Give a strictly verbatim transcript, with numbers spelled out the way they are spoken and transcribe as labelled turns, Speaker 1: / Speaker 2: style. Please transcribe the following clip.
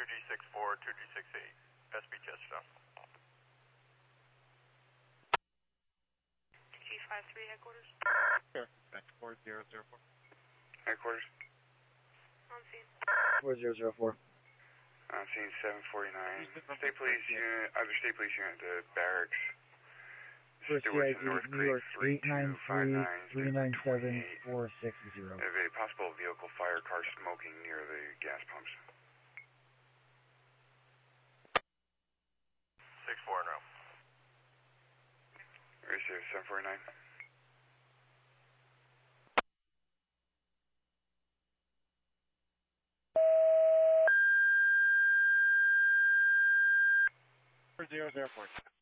Speaker 1: two G six four, two G six eight, S B Chestertown.
Speaker 2: two G five three headquarters.
Speaker 3: Sure, that's four zero zero four.
Speaker 4: Headquarters.
Speaker 2: On scene.
Speaker 5: four zero zero four.
Speaker 4: On scene seven forty-nine. State Police Unit, other State Police Unit to barracks.
Speaker 5: First C I D, New York, eight nine three, three nine seven, four six zero.
Speaker 4: Have a possible vehicle fire car smoking near the gas pumps.
Speaker 1: six four now.
Speaker 4: Receive seven forty-nine.
Speaker 3: four zero zero four.